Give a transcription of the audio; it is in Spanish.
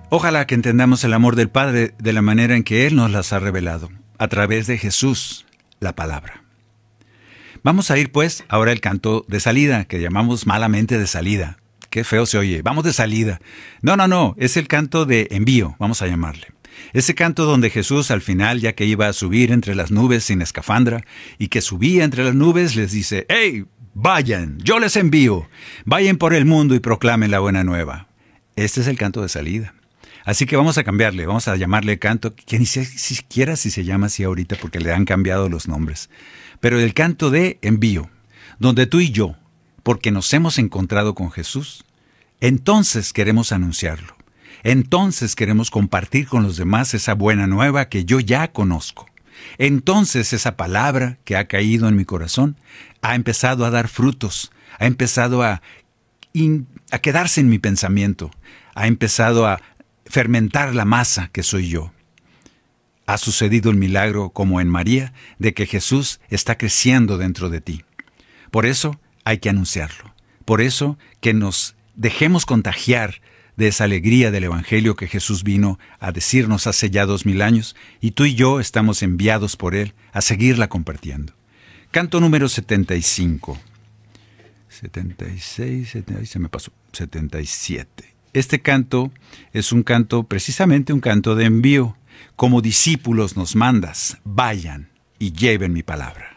Ojalá que entendamos el amor del Padre de la manera en que Él nos las ha revelado, a través de Jesús, la palabra. Vamos a ir pues ahora al canto de salida, que llamamos malamente de salida. Qué feo se oye, vamos de salida. No, es el canto de envío, vamos a llamarle. Ese canto donde Jesús al final, ya que iba a subir entre las nubes sin escafandra, y que subía entre las nubes, les dice, ¡Hey! Vayan, yo les envío. Vayan por el mundo y proclamen la buena nueva. Este es el canto de salida. Así que vamos a cambiarle, vamos a llamarle canto, que ni siquiera si se llama así ahorita porque le han cambiado los nombres. Pero el canto de envío, donde tú y yo, porque nos hemos encontrado con Jesús, entonces queremos anunciarlo. Entonces queremos compartir con los demás esa buena nueva que yo ya conozco. Entonces esa palabra que ha caído en mi corazón ha empezado a dar frutos, ha empezado a quedarse en mi pensamiento, ha empezado a fermentar la masa que soy yo. Ha sucedido el milagro, como en María, de que Jesús está creciendo dentro de ti. Por eso hay que anunciarlo. Por eso que nos dejemos contagiar de esa alegría del Evangelio que Jesús vino a decirnos hace ya 2000 años, y tú y yo estamos enviados por Él a seguirla compartiendo. Canto número 75. 76, ahí se me pasó, 77. Este canto es un canto, precisamente un canto de envío. Como discípulos nos mandas, vayan y lleven mi palabra.